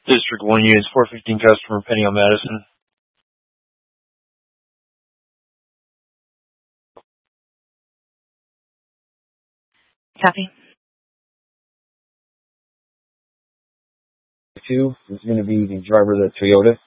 District 1 units, 415 customer, Penny on Madison. Copy. 2 is going to be the driver of the Toyota.